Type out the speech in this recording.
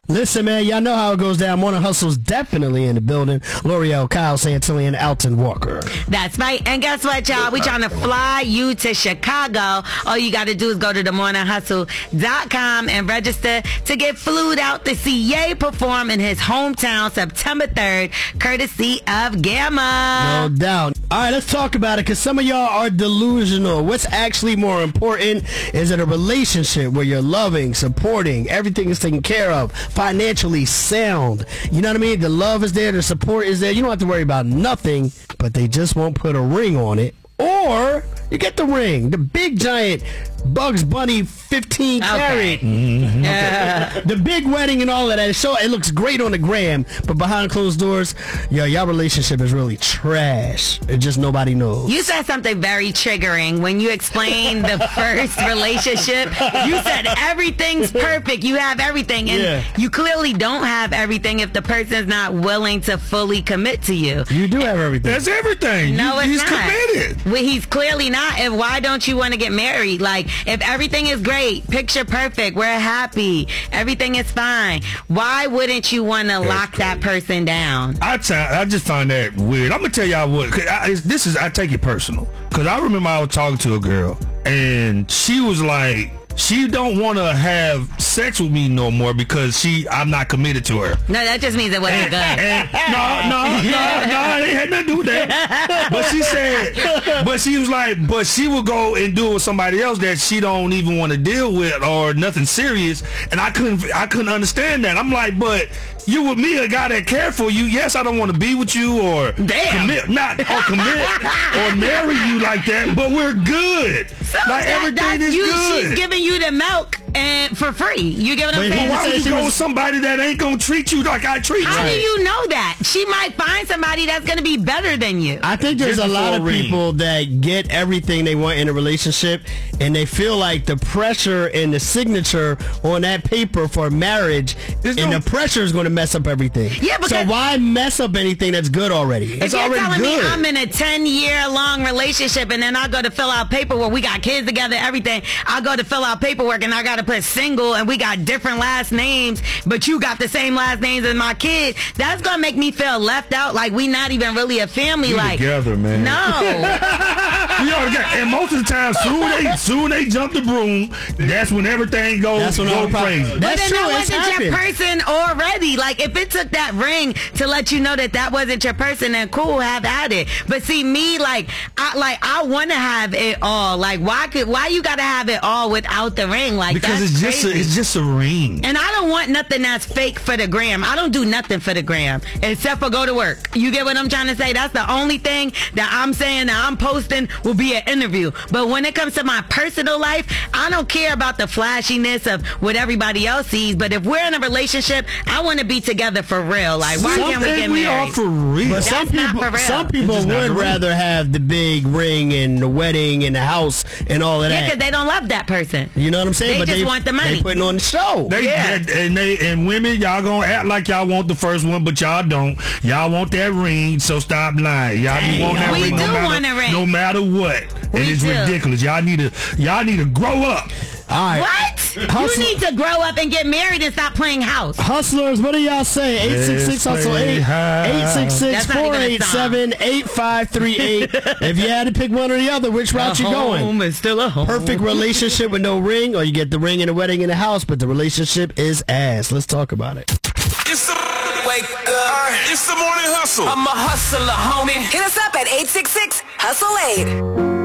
Listen, man, y'all know how it goes down. Morning Hustle's definitely in the building. L'Oreal, Kyle Santilli, and Alton Walker. That's right. And guess what, y'all? We trying to fly you to Chicago. All you got to do is go to themorninghustle.com and register to get flued out to see Ye perform in his hometown September 3rd, courtesy of Gamma. No doubt. All right, let's talk about it, because some of y'all are delusional. What's actually more important? Is it a relationship where you're loving, supporting, everything is taken care of, financially sound? You know what I mean? The love is there, the support is there. You don't have to worry about nothing, but they just won't put a ring on it. Or you get the ring, the big giant Bugs Bunny 15 carat. Mm-hmm. Yeah. The big wedding and all of that. It looks great on the gram, but behind closed doors, y'all relationship is really trash. It just nobody knows. You said something very triggering when you explained the first relationship. You said everything's perfect. You have everything, and you clearly don't have everything if the person's not willing to fully commit to you. You do have everything. That's everything. No, he's it's not. committed. Well, he's clearly not. And why don't you want to get married? Like, if everything is great, picture perfect, we're happy, everything is fine, why wouldn't you want to lock that person down? I just find that weird. I'm gonna tell y'all what. I take it personal, because I remember I was talking to a girl and she was like, she don't want to have sex with me no more because I'm not committed to her. No, that just means it wasn't good. No, it ain't had nothing to do with that. But she said, but she was like, but she will go and do it with somebody else that she don't even want to deal with or nothing serious. And I couldn't understand that. I'm like, but you with me, a guy that care for you. Yes, I don't want to be with you or commit or marry you like that, but we're good. So like everything is good. She's giving you the milk and for free. You giving them free. Why would you go with somebody that ain't gonna treat you like I treat you? How do you know that? She might find somebody that's gonna be better than you. I think there's a lot of people that get everything they want in a relationship, and they feel like the pressure and the signature on that paper for marriage, the pressure is going to mess up everything. Yeah, so why mess up anything that's good already? It's already telling good. Me I'm in a 10-year-long relationship, and then I go to fill out paperwork. We got kids together, everything. I go to fill out paperwork, and I got to put single, and we got different last names, but you got the same last names as my kid. That's gonna make me feel left out, like we not even really a family. We like together, man. No. And most of the time, soon they jump the broom. That's when everything goes crazy. But then that wasn't your person already. Like, if it took that ring to let you know that wasn't your person, then cool, have at it. But see, me, I want to have it all. Like, why you gotta have it all without the ring? Like, because it's just a ring. And I don't want nothing that's fake for the gram. I don't do nothing for the gram except for go to work. You get what I'm trying to say? That's the only thing that I'm saying that I'm posting will be an interview. But when it comes to my personal life, I don't care about the flashiness of what everybody else sees. But if we're in a relationship, I want to be together for real. Like, why can't we get married? We are for real. But some people would rather have the big ring and the wedding and the house and all of that. Yeah, because they don't love that person. You know what I'm saying? They just want the money. They putting on the show. And women, y'all gonna act like y'all want the first one, but y'all don't. Y'all want that ring, so stop lying. Y'all want that ring. Want a ring. No matter what. And it's ridiculous. Y'all need to grow up. All right. What? You need to grow up and get married and stop playing house. Hustlers, what do y'all say? 866-HUSTLE 866-487-8538. If you had to pick one or the other, which route you going? Home is still a home. Perfect relationship with no ring, or you get the ring and the wedding in the house, but the relationship is ass. Let's talk about it. It's the Wake up. It's the Morning Hustle. I'm a hustler, homie. Hit us up at 866-HUSTLE-8.